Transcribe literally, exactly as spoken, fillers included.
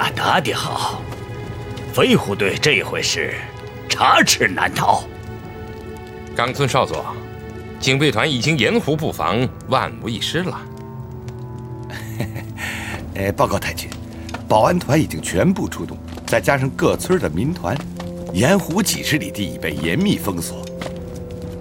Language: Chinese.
啊，打得好！飞虎队这回是插翅难逃。 冈村少佐，警备团已经沿湖布防，万无一失了。 哎，报告太君，保安团已经全部出动，再加上各村的民团，沿湖几十里地已被严密封锁，